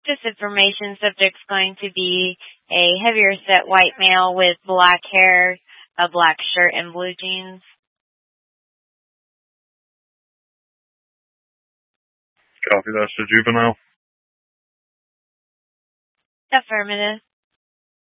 This information subject's going to be a heavier set white male with black hair, a black shirt, and blue jeans. Copy, that's the juvenile. Affirmative.